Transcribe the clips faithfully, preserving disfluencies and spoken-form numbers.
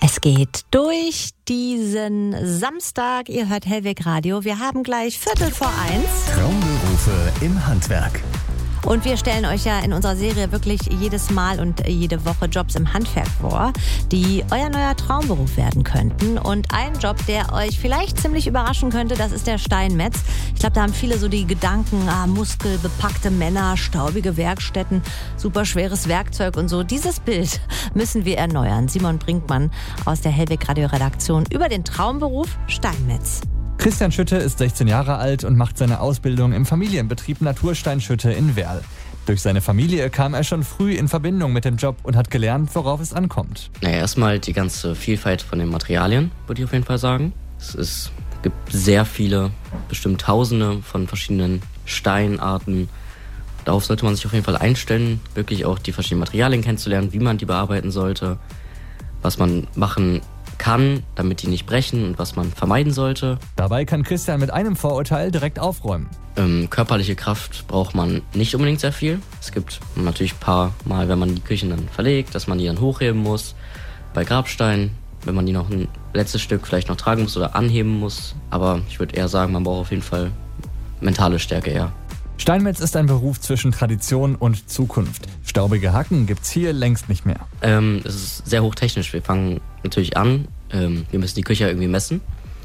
Es geht durch diesen Samstag. Ihr hört Hellweg Radio. Wir haben gleich Viertel vor eins. Traumberufe im Handwerk. Und wir stellen euch ja in unserer Serie wirklich jedes Mal und jede Woche Jobs im Handwerk vor, die euer neuer Traumberuf werden könnten. Und ein Job, der euch vielleicht ziemlich überraschen könnte, das ist der Steinmetz. Ich glaube, da haben viele so die Gedanken, ah, muskelbepackte Männer, staubige Werkstätten, super schweres Werkzeug und so. Dieses Bild müssen wir erneuern. Simon Brinkmann aus der Hellweg Radio Redaktion über den Traumberuf Steinmetz. Christian Schütte ist sechzehn Jahre alt und macht seine Ausbildung im Familienbetrieb Naturstein Schütte in Werl. Durch seine Familie kam er schon früh in Verbindung mit dem Job und hat gelernt, worauf es ankommt. Naja, erstmal die ganze Vielfalt von den Materialien, würde ich auf jeden Fall sagen. Es ist, gibt sehr viele, bestimmt Tausende von verschiedenen Steinarten. Darauf sollte man sich auf jeden Fall einstellen, wirklich auch die verschiedenen Materialien kennenzulernen, wie man die bearbeiten sollte, was man machen kann, damit die nicht brechen und was man vermeiden sollte. Dabei kann Christian mit einem Vorurteil direkt aufräumen. Ähm, körperliche Kraft braucht man nicht unbedingt sehr viel. Es gibt natürlich ein paar Mal, wenn man die Küchen dann verlegt, dass man die dann hochheben muss. Bei Grabsteinen, wenn man die noch ein letztes Stück vielleicht noch tragen muss oder anheben muss. Aber ich würde eher sagen, man braucht auf jeden Fall mentale Stärke eher. Steinmetz ist ein Beruf zwischen Tradition und Zukunft. Staubige Hacken gibt's hier längst nicht mehr. Ähm, es ist sehr hochtechnisch. Wir fangen natürlich an, ähm, wir müssen die Küche irgendwie messen.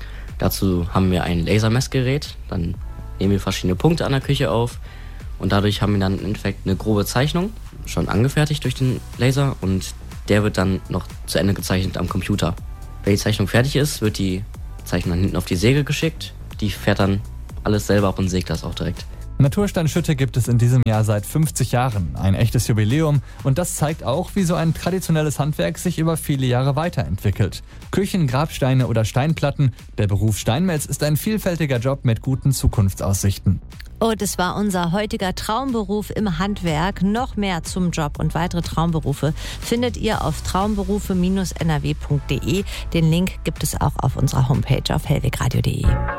Dazu haben wir ein Lasermessgerät, dann nehmen wir verschiedene Punkte an der Küche auf und dadurch haben wir dann im Endeffekt eine grobe Zeichnung, schon angefertigt durch den Laser und der wird dann noch zu Ende gezeichnet am Computer. Wenn die Zeichnung fertig ist, wird die Zeichnung dann hinten auf die Säge geschickt, die fährt dann alles selber ab und sägt das auch direkt. Naturstein Schütte gibt es in diesem Jahr seit fünfzig Jahren, ein echtes Jubiläum und das zeigt auch, wie so ein traditionelles Handwerk sich über viele Jahre weiterentwickelt. Küchen, Grabsteine oder Steinplatten, der Beruf Steinmetz ist ein vielfältiger Job mit guten Zukunftsaussichten. Und es war unser heutiger Traumberuf im Handwerk. Noch mehr zum Job und weitere Traumberufe findet ihr auf traumberufe Bindestrich n r w punkt d e. Den Link gibt es auch auf unserer Homepage auf hellwegradio punkt d e.